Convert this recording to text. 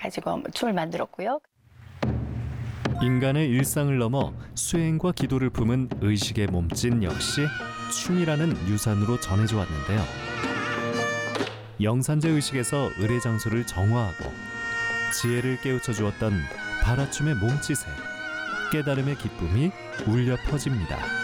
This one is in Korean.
가지고 춤을 만들었고요. 인간의 일상을 넘어 수행과 기도를 품은 의식의 몸짓 역시 춤이라는 유산으로 전해져 왔는데요. 영산제 의식에서 의례 장소를 정화하고 지혜를 깨우쳐 주었던 발화춤의 몸짓에 깨달음의 기쁨이 울려 퍼집니다.